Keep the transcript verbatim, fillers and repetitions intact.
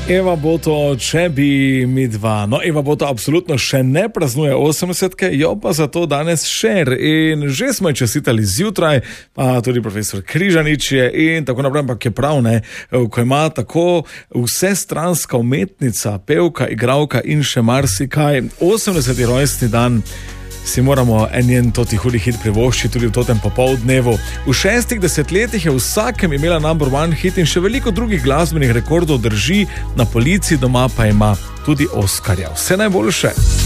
Eva Boto, če bi mi dva. No, Eva Boto absolutno še ne praznuje osemdesetke, jo pa zato danes šer. In že smo jo čestitali zjutraj, pa tudi profesor Križanič je in tako naprej, ampak je prav, ne, ko ima tako vsestranska umetnica, pevka, igralka in še marsikaj. osemdeseti rojstni dan si moramo en njen toti hudi hit privoščiti tudi v totem popoldnevu. V šestih desetletjih je vsakem imela number one hit in še veliko drugih glasbenih rekordov drži, na polici doma pa ima tudi Oskarja. Vse najboljše.